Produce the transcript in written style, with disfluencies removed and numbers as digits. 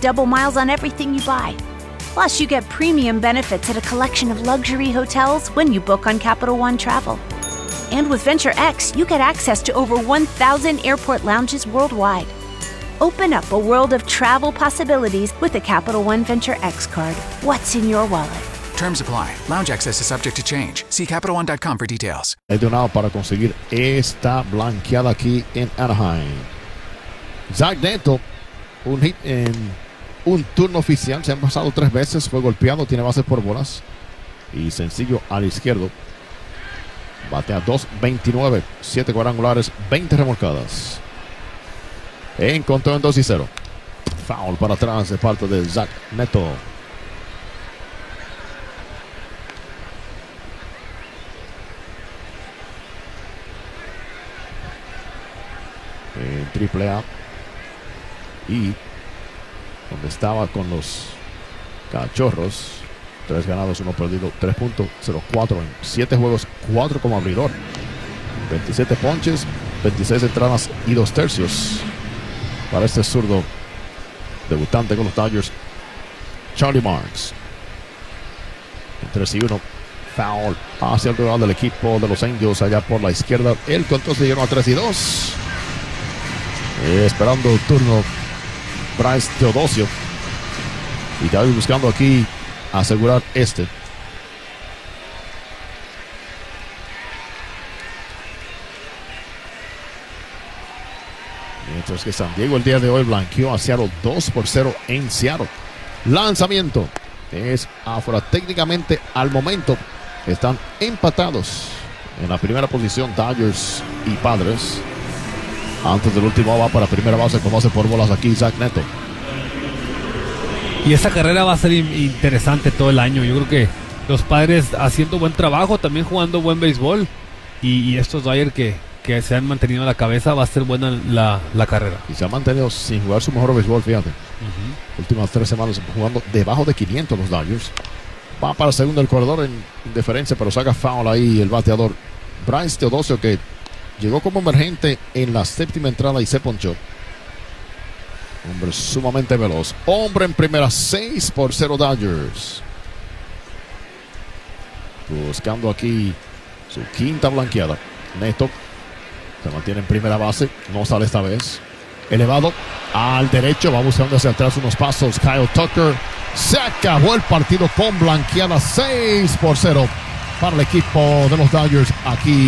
double miles on everything you buy. Plus, you get premium benefits at a collection of luxury hotels when you book on Capital One Travel. And with Venture X, you get access to over 1,000 airport lounges worldwide. Open up a world of travel possibilities with the Capital One Venture X card. What's in your wallet? Terms apply. Lounge access is subject to change. See CapitalOne.com for details. Es de un lado para conseguir esta blanqueada aquí en Anaheim. Zach Neto, un hit en un turno oficial. Se han pasado 3 veces. Fue golpeado, tiene bases por bolas. Y sencillo al izquierdo. Batea 2.29, 7 cuadrangulares, 20 remolcadas. Encontró en 2-0. Foul para atrás de parte de Zach Neto. En AAA. Y donde estaba con los Cachorros. 3 ganados, 1 perdido, 3.04 en 7 juegos, 4 como abridor. 27 ponches, 26 entradas y 2 tercios. Para este zurdo debutante con los Dodgers, Charlie Marks. 3-1. Foul hacia el rival del equipo de los Angels allá por la izquierda. El control se llenó a 3-2. Esperando el turno Bryce Teodosio. Y te voy buscando aquí asegurar este. Mientras que San Diego el día de hoy blanqueó a Seattle 2-0 en Seattle. Lanzamiento es afuera. Técnicamente al momento están empatados en la primera posición Dodgers y Padres. Antes del último va para primera base con base por bolas aquí Zach Neto. Y esta carrera va a ser interesante todo el año. Yo creo que los Padres haciendo buen trabajo, también jugando buen béisbol. Y estos Dodgers que se han mantenido a la cabeza, va a ser buena la carrera. Y se han mantenido sin jugar su mejor béisbol, fíjate. Últimas 3 semanas jugando debajo de 500 los Dodgers. Va para el segundo el corredor en deferencia, pero saca foul ahí el bateador Bryce Teodosio, que llegó como emergente en la 7ª entrada y se ponchó. Hombre sumamente veloz. Hombre en primera, 6-0 Dodgers. Buscando aquí su 5ª blanqueada. Neto se mantiene en primera base. No sale esta vez. Elevado al derecho. Va buscando hacia atrás unos pasos. Kyle Tucker. Se acabó el partido con blanqueada. 6-0 para el equipo de los Dodgers aquí